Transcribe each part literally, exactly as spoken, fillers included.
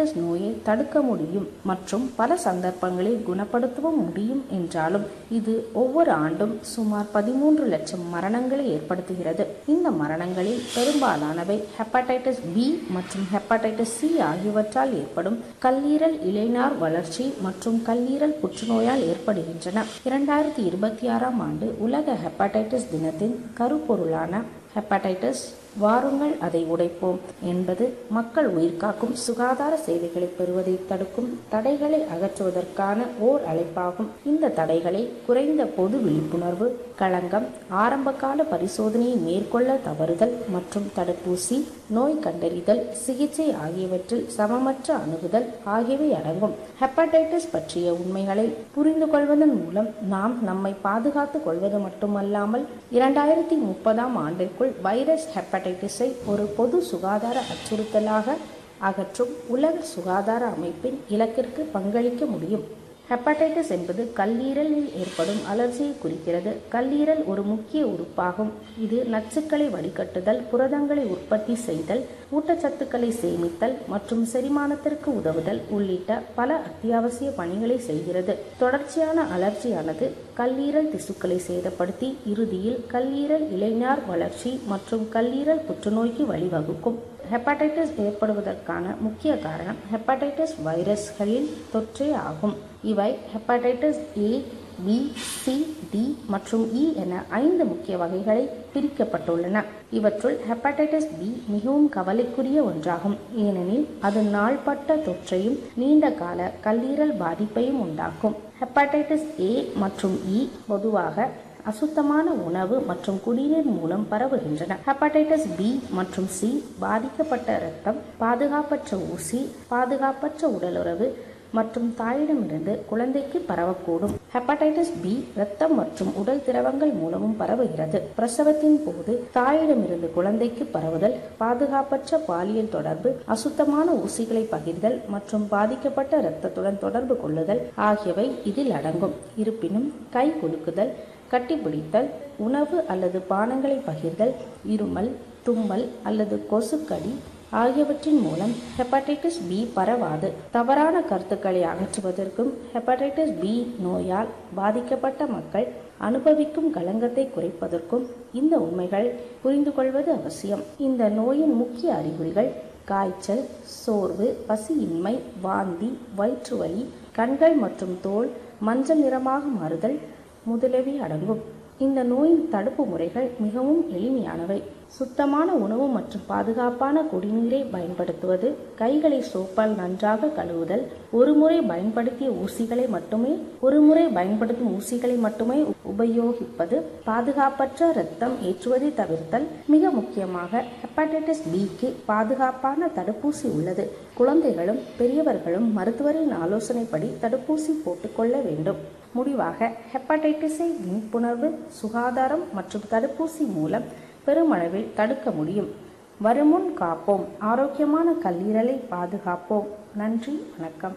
Hepatitis நோயை தடுக்க முடியும் மற்றும் பல சந்தர்ப்பங்களில் குணப்படுத்தவும் முடியும் என்றாலும் இது ஒவ்வொரு ஆண்டும் சுமார் பதிமூன்று லட்சம் மரணங்களை ஏற்படுத்துகிறது. இந்த மரணங்களில் பெரும்பாலானவை ஹெப்படைட்டிஸ் பி மற்றும் ஹெப்படைட்டிஸ் சி ஆகியவற்றால் ஏற்படும் கல்லீரல் இழைநார் வளர்ச்சி மற்றும் கல்லீரல் புற்றுநோயால் ஏற்படுகின்றன. இரண்டாயிரத்தி இருபத்தி ஆறாம் ஆண்டு உலக ஹெப்படைட்டிஸ் தினத்தின் கருப்பொருளான ஹெப்படைட்டிஸ் வாருங்கள் அதை உடைப்போம் என்பது மக்கள் உயிர்காக்கும் சுகாதார சேவைகளை பெறுவதை தடுக்கும் தடைகளை அகற்றுவதற்கான ஓர் அழைப்பாகும். இந்த தடைகளை குறைந்த பொது விழிப்புணர்வு, களங்கம், ஆரம்பகால பரிசோதனையை மேற்கொள்ள தவறுதல் மற்றும் தடுப்பூசி, நோய் கண்டறிதல், சிகிச்சை ஆகியவற்றில் சமமற்ற அணுகுதல் ஆகியவை அடங்கும். ஹெப்படைட்டிஸ் பற்றிய உண்மைகளை புரிந்து கொள்வதன் மூலம் நாம் நம்மை பாதுகாத்துக் கொள்வது மட்டுமல்லாமல் இரண்டாயிரத்தி முப்பதாம் ஆண்டிற்குள் வைரஸ் ஹெப்படைட்டிஸை ஒரு பொது சுகாதார அச்சுறுத்தலாக அகற்றும் உலக சுகாதார அமைப்பின் இலக்கிற்கு பங்களிக்க முடியும். ஹெப்படைட்டிஸ் என்பது கல்லீரலில் ஏற்படும் அலர்ஜியை குறிக்கிறது. கல்லீரல் ஒரு முக்கிய உறுப்பாகும். இது நச்சுக்களை வடிகட்டுதல், புரதங்களை உற்பத்தி செய்தல், ஊட்டச்சத்துக்களை சேமித்தல் மற்றும் செரிமானத்திற்கு உதவுதல் உள்ளிட்ட பல அத்தியாவசிய பணிகளை செய்கிறது. தொடர்ச்சியான அலர்ஜியானது கல்லீரல் திசுக்களை சேதப்படுத்தி இறுதியில் கல்லீரல் இழைநார் வளர்ச்சி மற்றும் கல்லீரல் புற்றுநோய்க்கு வழிவகுக்கும். ஹெப்படைட்டிஸ் ஏற்படுவதற்கான முக்கிய காரணம் ஹெப்படைட்டிஸ் வைரஸ்களில் தொற்றே ஆகும். இவை ஹெப்படைட்டிஸ் ஏ, பி, சி, டி மற்றும் இ என ஐந்து முக்கிய வகைகளை பிரிக்கப்பட்டுள்ளன. இவற்றுள் ஹெப்படைட்டிஸ் பி மிகவும் கவலைக்குரிய ஒன்றாகும். ஏனெனில் அது நாள்பட்ட தொற்றையும் நீண்ட கால கல்லீரல் பாதிப்பையும் உண்டாக்கும். ஹெப்படைட்டிஸ் ஏ மற்றும் இ பொதுவாக அசுத்தமான உணவு மற்றும் குடிநீர் மூலம் பரவுகின்றன. ஹெப்படைட்டிஸ் பி மற்றும் சி பாதிக்கப்பட்ட இரத்தம், பாதுகாப்பற்ற ஊசி, பாதுகாப்பற்ற உடலுறவு மற்றும் தாயிடமிருந்து குழந்தைக்கு பரவக்கூடும். ஹெப்படைட்டிஸ் பி இரத்தம் மற்றும் உடல் திரவங்கள் மூலமும் பரவுகிறது. பிரசவத்தின் போது தாயிடமிருந்து குழந்தைக்கு பரவுதல், பாதுகாப்பற்ற பாலியல் தொடர்பு, அசுத்தமான ஊசிகளை பகிர்தல் மற்றும் பாதிக்கப்பட்ட இரத்தத்துடன் தொடர்பு கொள்ளுதல் ஆகியவை இதில் அடங்கும். இருப்பினும் கை குலுக்குதல், கட்டிப்பிடித்தல், உணவு அல்லது பானங்களை பகிர்தல், இருமல், தும்மல் அல்லது கொசுக்கடி ஆகியவற்றின் மூலம் ஹெப்படைட்டிஸ் பி பரவாது. தவறான கருத்துக்களை அகற்றுவதற்கும் ஹெப்படைட்டிஸ் பி நோயால் பாதிக்கப்பட்ட மக்கள் அனுபவிக்கும் களங்கத்தை குறைப்பதற்கும் இந்த உண்மைகள் புரிந்து கொள்வது அவசியம். இந்த நோயின் முக்கிய அறிகுறிகள் காய்ச்சல், சோர்வு, பசியின்மை, வாந்தி, வயிற்றுவலி, கண்கள் மற்றும் தோல் மஞ்சள் நிறமாக மாறுதல் முதலியவை அடங்கும். இந்த நோயின் தடுப்பு முறைகள் மிகவும் எளிமையானவை. சுத்தமான உணவு மற்றும் பாதுகாப்பான குடிநீரை பயன்படுத்துவது, கைகளை சோப்பால் நன்றாக கழுவுதல், ஒருமுறை பயன்படுத்திய ஊசிகளை மட்டுமே ஒருமுறை பயன்படுத்தும் ஊசிகளை மட்டுமே உபயோகிப்பது, பாதுகாப்பற்ற இரத்தம் ஏற்றுவதை தவிர்த்தல். மிக முக்கியமாக ஹெப்படைட்டிஸ் பிக்கு பாதுகாப்பான தடுப்பூசி உள்ளது. குழந்தைகளும் பெரியவர்களும் மருத்துவரின் ஆலோசனைப்படி தடுப்பூசி போட்டுக்கொள்ள வேண்டும். முடிவாக ஹெப்படைட்டிஸை விழிப்புணர்வு, சுகாதாரம் மற்றும் தடுப்பூசி மூலம் பெருமளவில் தடுக்க முடியும். வருமுன் காப்போம், ஆரோக்கியமான கல்லீரலை பாதுகாப்போம். நன்றி, வணக்கம்.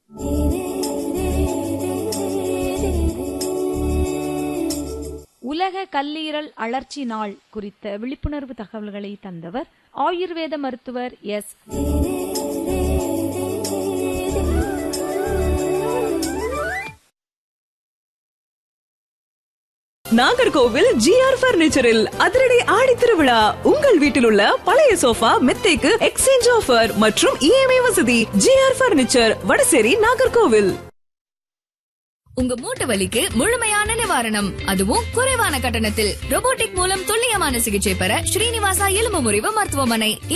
உலக கல்லீரல் அழற்சி நாள் குறித்த விழிப்புணர்வு தகவல்களை தந்தவர் ஆயுர்வேத மருத்துவர் எஸ். நாகர்கோவில் ஜி ஆர் பர்னிச்சரில் அதிரடி ஆடி திருவிழா. உங்கள் வீட்டில் உள்ள பழைய சோஃபா, மெத்தைக்கு எக்ஸ்சேஞ்ச் ஆஃபர் மற்றும் இஎம்ஐ வசதி. G R furniture, Vadasery, Nagercoil. உங்க மூட்டு வலிக்கு முழுமையான நிவாரணம், அதுவும் குறைவான கட்டணத்தில். ரோபோட்டிக் மூலம் துல்லியமான சிகிச்சை பெற ஸ்ரீனிவாசா எலும்பு முறிவு மருத்துவமனை.